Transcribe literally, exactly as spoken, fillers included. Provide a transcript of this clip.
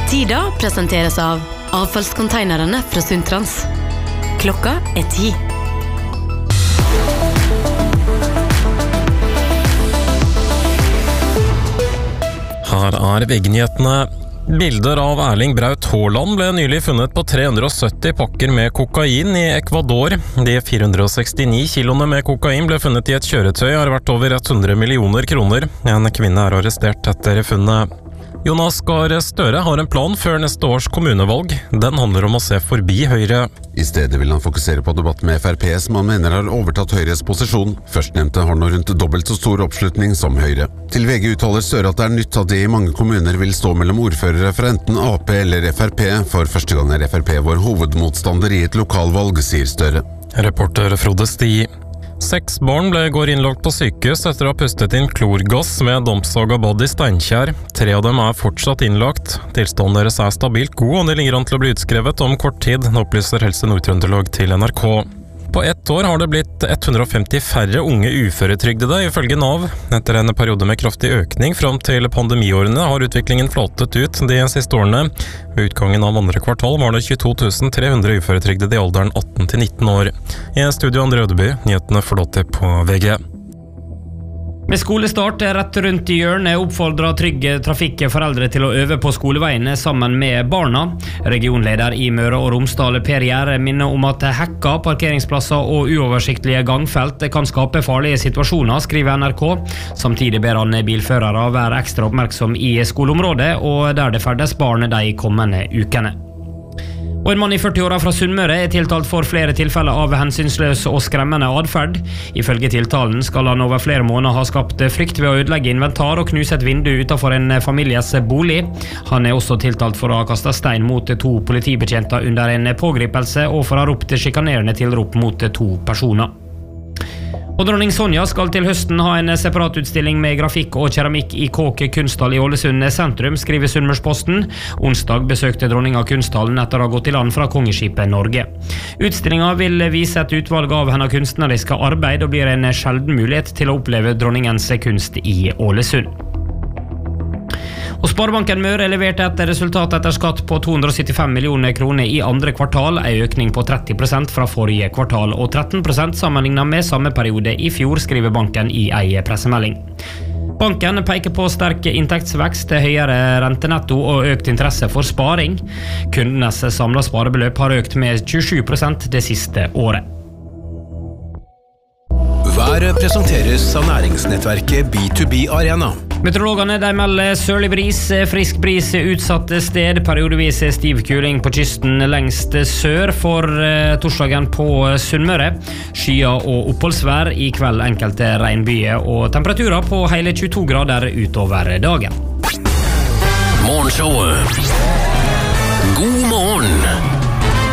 Tida presenteres av avfallskonteinerne fra Sundtrans. Klokka er ti. Her er VG-nyhetene. Bilder av Erling Braut Haaland ble nylig funnet på tre hundre og sytti pakker med kokain i Ecuador. De fire hundre og sekstini kiloene med kokain ble funnet i et kjøretøy og har vært over hundre millioner kroner. En kvinne er arrestert etter funnet. Jonas Gahr Støre har en plan før neste års kommunevalg. Den handler om å se forbi Høyre. I stedet vil han fokusere på debatt med F R P, som han mener har overtatt Høyres posisjon. Førstnevnte har nå rundt dobbelt så stor oppslutning som Høyre. Til V G uttaler Støre at det er nytt at det i mange kommuner vil stå mellom ordførere fra enten A P eller F R P. For første gang er F R P vår hovedmotstander i et lokalvalg, sier Støre. Reporter Frode Sti. Seks barn ble går innlagt på sykehus etter å ha pustet inn klorgass med Dampsagabad i Steinkjer. Tre av dem er fortsatt innlagt. Tilstanden deres er stabilt god, og de ligger an til å bli utskrevet om kort tid, opplyser Helse Nord-Trøndelag til N R K. På ett år har det blitt hundre og femti færre unge uføretrygdede, ifølge Nav. Etter en periode med kraftig økning fram til pandemiårene har utviklingen flatet ut de siste årene. Ved utgangen av andre kvartal var det tjueto tusen tre hundre uføretrygdede i alderen atten til nitten år. I studio Andre Ødeby, nyhetene forlåter på V G. Med skolestart rett rundt i hjørnet oppfordrer Trygge Trafikk foreldre til å øve på skoleveiene sammen med barna. Regionleder i Møre og Romsdal Per Gjære minner om at hekka, parkeringsplasser og uoversiktlige gangfelt kan skape farlige situasjoner, skriver N R K. Samtidig ber han bilførere være ekstra oppmerksom i skoleområdet og der det ferdes barn de kommende ukene. Og en mann i førti-åra fra Sunnmøre er tiltalt for flere tilfeller av hensynsløs og skremmende adferd. Ifølge tiltalen skal han over flere måneder ha skapt frykt ved å ødelegge inventar og knuse et vindu utenfor en families bolig. Han er også tiltalt for å ha kastet stein mot to politibetjenter under en pågripelse og for å ha ropt sjikanerende tilrop mot to personer. Og dronning Sonja skal til høsten ha en separatutstilling med grafikk og keramikk i Kåke kunsthall i Ålesund sentrum, skriver Sunnmørsposten. Onsdag besøkte dronninga kunsthallen etter å ha gått i land fra kongeskipet Norge. Utstillinga vil vise et utvalg av hennes kunstneriske arbeid og blir en sjelden mulighet til å oppleve dronningens kunst i Ålesund. Og Sparebanken Møre leverte et resultat etter skatt på to hundre og syttifem millioner kroner i andre kvartal, en økning på tretti prosent fra forrige kvartal og tretten prosent sammenlignet med samme periode i fjor, skriver banken i en pressemelding. Banken peker på sterk inntektsvekst, høyere rentenetto og økt interesse for sparing. Kundenes samlede sparebeløp har økt med tjuesju prosent det siste året. Været presenteres av næringsnettverket B to B Arena. Meteorologene de melder sørlig bris, frisk bris utsatte sted, periodevis stiv kuling på kysten lengst sør for eh, torsdagen på Sunnmøre. Skyer og oppholdsvær, i kveld enkelte regnbyer og temperaturer på hele tjueto grader utover dagen. Morgenshowet. God morgen!